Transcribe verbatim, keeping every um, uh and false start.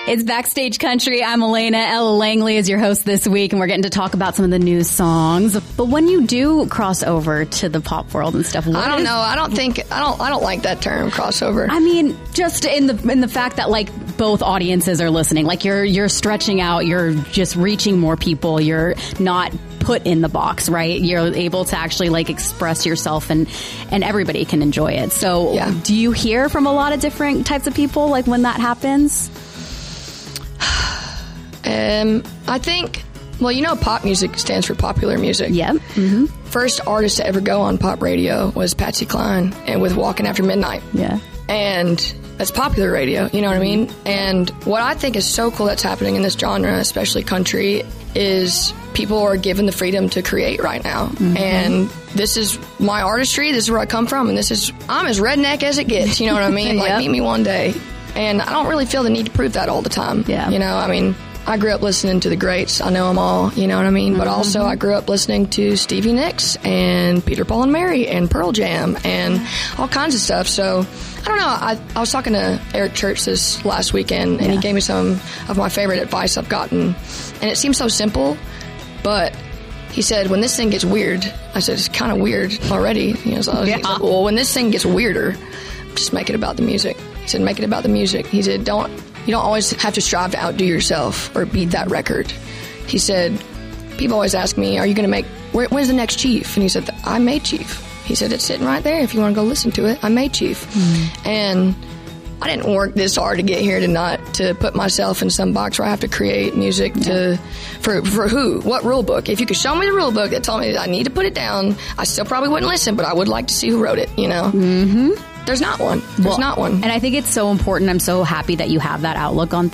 It's Backstage Country. I'm Elena. Ella Langley is your host this week, and we're getting to talk about some of the new songs. But when you do cross over to the pop world and stuff, what I don't is, know. I don't think I don't. I don't like that term, crossover. I mean, just in the in the fact that like both audiences are listening, like you're you're stretching out, you're just reaching more people. You're not put in the box, right? You're able to actually like express yourself, and and everybody can enjoy it. So, yeah. Do you hear from a lot of different types of people like when that happens? Um, I think, well, you know, pop music stands for popular music. Yeah. Mm-hmm. First artist to ever go on pop radio was Patsy Cline, and with Walking After Midnight. Yeah. And that's popular radio, you know what I mean? And what I think is so cool that's happening in this genre, especially country, is people are given the freedom to create right now. Mm-hmm. And this is my artistry, this is where I come from, and this is, I'm as redneck as it gets, you know what I mean? Like, yep. Meet me one day. And I don't really feel the need to prove that all the time. Yeah. You know, I mean, I grew up listening to the greats. I know them all, you know what I mean? Mm-hmm. But also I grew up listening to Stevie Nicks and Peter, Paul and Mary and Pearl Jam and all kinds of stuff. So, I don't know. I, I was talking to Eric Church this last weekend, and yeah. he gave me some of my favorite advice I've gotten. And it seems so simple, but he said, when this thing gets weird, I said, it's kind of weird already. You know, so I was, yeah. like, well, when this thing gets weirder, just make it about the music. He said, make it about the music. He said, don't... You don't always have to strive to outdo yourself or beat that record. He said, people always ask me, are you going to make, where, when's the next Chief? And he said, I made Chief. He said, it's sitting right there if you want to go listen to it. I made Chief. Mm-hmm. And I didn't work this hard to get here to not, to put myself in some box where I have to create music yeah. to, for, for who? What rule book? If you could show me the rule book that told me I need to put it down, I still probably wouldn't listen, but I would like to see who wrote it, you know? Mm-hmm. There's not one. There's well, not one. And I think it's so important. I'm so happy that you have that outlook on things.